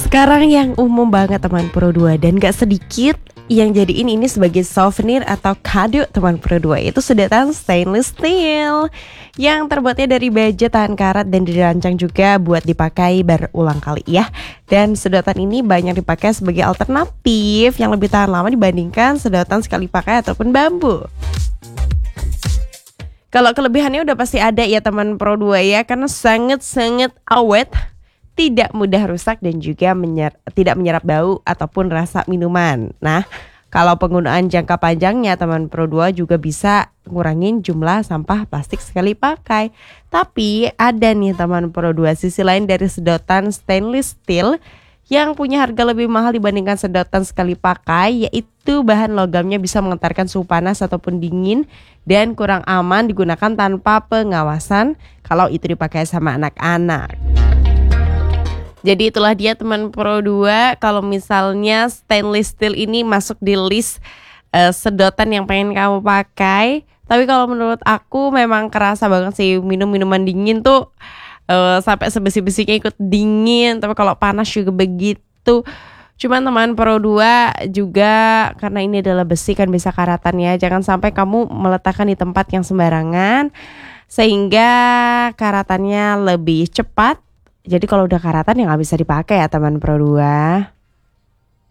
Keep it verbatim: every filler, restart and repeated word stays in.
Sekarang yang umum banget teman Pro dua dan gak sedikit yang jadiin ini sebagai souvenir atau kado teman Pro dua, itu sedotan stainless steel yang terbuatnya dari baja tahan karat dan dirancang juga buat dipakai berulang kali ya. Dan sedotan ini banyak dipakai sebagai alternatif yang lebih tahan lama dibandingkan sedotan sekali pakai ataupun bambu. Kalau kelebihannya udah pasti ada ya teman Pro dua ya, karena sangat-sangat awet, tidak mudah rusak dan juga menyer- tidak menyerap bau ataupun rasa minuman. Nah, kalau penggunaan jangka panjangnya teman Pro dua juga bisa ngurangin jumlah sampah plastik sekali pakai. Tapi ada nih teman Pro dua sisi lain dari sedotan stainless steel yang punya harga lebih mahal dibandingkan sedotan sekali pakai, yaitu bahan logamnya bisa mengantarkan suhu panas ataupun dingin dan kurang aman digunakan tanpa pengawasan kalau itu dipakai sama anak-anak. Jadi itulah dia teman Pro dua, kalau misalnya stainless steel ini masuk di list uh, sedotan yang pengen kamu pakai. Tapi kalau menurut aku memang kerasa banget sih minum minuman dingin tuh uh, sampai sebesi-besinya ikut dingin. Tapi kalau panas juga begitu. Cuman teman Pro dua juga karena ini adalah besi kan bisa karatan ya. Jangan sampai kamu meletakkan di tempat yang sembarangan sehingga karatannya lebih cepat. Jadi kalau udah karatan ya nggak bisa dipakai ya teman Pro dua.